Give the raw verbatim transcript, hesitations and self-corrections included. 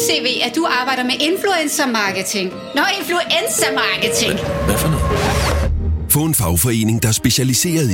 C V, at du arbejder med influencer-marketing. Nå, influencer-marketing. Hvad for noget? Få en fagforening, der er specialiseret i